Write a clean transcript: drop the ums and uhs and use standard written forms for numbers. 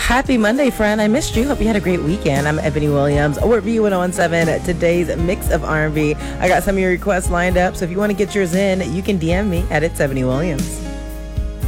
Happy Monday, friend. I missed you. Hope you had a great weekend. I'm Ebony Williams. We're V1017, today's mix of R&B. I got some of your requests lined up, so if you want to get yours in, you can DM me at It's Ebony Williams.